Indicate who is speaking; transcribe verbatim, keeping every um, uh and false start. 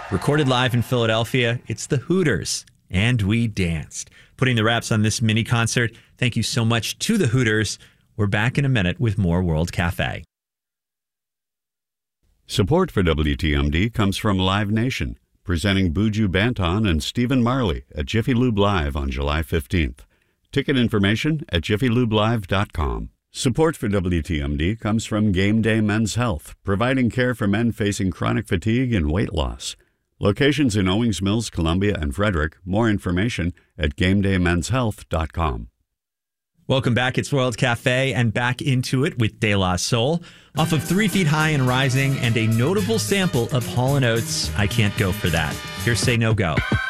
Speaker 1: Recorded live in Philadelphia, it's the Hooters, and we danced. Putting the wraps on this mini concert, thank you so much to the Hooters. We're back in a minute with more World Cafe.
Speaker 2: Support for W T M D comes from Live Nation, presenting Buju Banton and Stephen Marley at Jiffy Lube Live on July fifteenth. Ticket information at jiffy lube live dot com. Support for W T M D comes from Game Day Men's Health, providing care for men facing chronic fatigue and weight loss. Locations in Owings Mills, Columbia, and Frederick. More information at game day men's health dot com.
Speaker 1: Welcome back. It's World Cafe, and back into it with De La Soul. Off of Three Feet High and Rising and a notable sample of Hall and Oates, I Can't Go For That. Here's Say No Go.